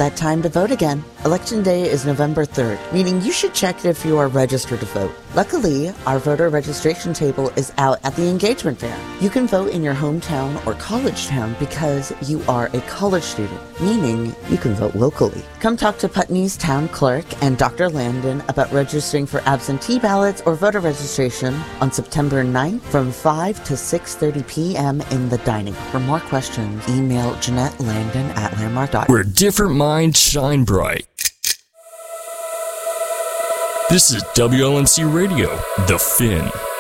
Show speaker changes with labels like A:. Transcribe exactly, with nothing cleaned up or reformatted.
A: that time to vote again. Election Day is November third, meaning you should check if you are registered to vote. Luckily, our voter registration table is out at the engagement fair. You can vote in your hometown or college town because you are a college student, meaning you can vote locally. Come talk to Putney's town clerk and Doctor Landon about registering for absentee ballots or voter registration on September ninth from five to six thirty p.m. in the dining room. For more questions, email Jeanette Landon at landmark dot com.
B: Where different minds shine bright. This is W L N C Radio, The Fin.